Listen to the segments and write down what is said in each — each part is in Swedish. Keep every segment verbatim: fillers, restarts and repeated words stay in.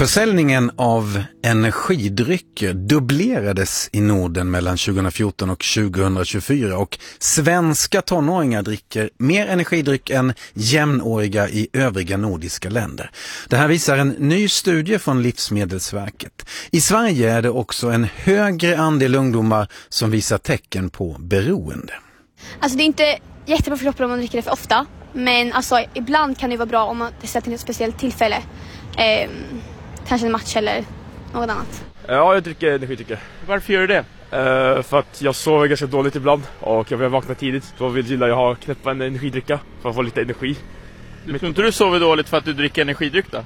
Försäljningen av energidrycker dubblerades i Norden mellan tjugohundrafjorton och tjugohundratjugofyra och svenska tonåringar dricker mer energidryck än jämnåriga i övriga nordiska länder. Det här visar en ny studie från Livsmedelsverket. I Sverige är det också en högre andel ungdomar som visar tecken på beroende. Alltså det är inte jättebra för kroppen om man dricker det för ofta, men alltså ibland kan det vara bra om man testar till ett speciellt tillfälle. Eh, kanske en match eller något annat. Ja, jag dricker energidrycker. Varför gör du det? Uh, för att jag sover ganska dåligt ibland och jag vill vakna tidigt. Då vill jag ha knäppa en energidrycka för att få lite energi. Du tror inte du sover dåligt för att du dricker energidryck då?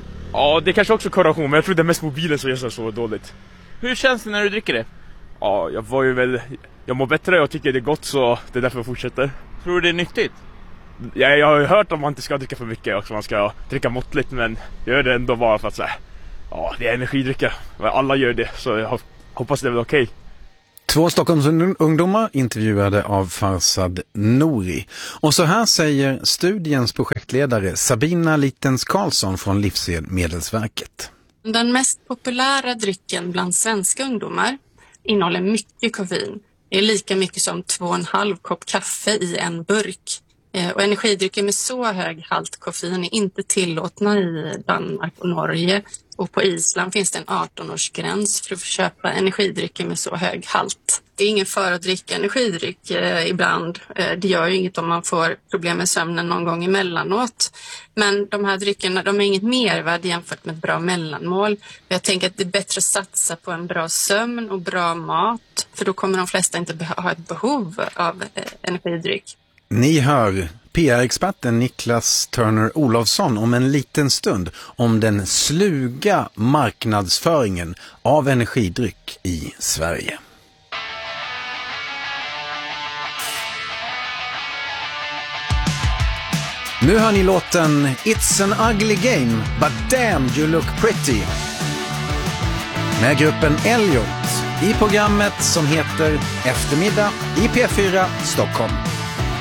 Ja, det är kanske också korrelation, men jag tror det är mest mobilen som gör så jag sover dåligt. Hur känns det när du dricker det? Ja, jag var ju väl... Jag mår bättre och jag tycker det är gott, så det är därför jag fortsätter. Tror du det är nyttigt? Ja, jag har ju hört att man inte ska dricka för mycket och man ska dricka måttligt, men jag gör det ändå bara för att säga, ja, det är energidrycka. Alla gör det, så jag hoppas det är väl okej. Okay. Två Stockholms ungdomar intervjuade av Farsad Nouri. Och så här säger studiens projektledare Sabina Litens Karlsson från Livsmedelsverket. Den mest populära drycken bland svenska ungdomar innehåller mycket koffein. Det är lika mycket som två och en halv kopp kaffe i en burk. Och energidrycker med så hög halt koffein är inte tillåtna i Danmark och Norge. Och på Island finns det en arton-årsgräns för att få köpa energidrycker med så hög halt. Det är ingen för att dricka energidryck eh, ibland. Eh, det gör ju inget om man får problem med sömnen någon gång emellanåt. Men de här dryckerna, de är inget mervärde jämfört med ett bra mellanmål. Jag tänker att det är bättre att satsa på en bra sömn och bra mat. För då kommer de flesta inte be- ha ett behov av eh, energidryck. Ni hör P R-experten Niklas Turner Olofsson om en liten stund om den sluga marknadsföringen av energidryck i Sverige. Nu hör ni låten It's an ugly game, but damn you look pretty. Med gruppen Elliot i programmet som heter Eftermiddag i P fyra Stockholm.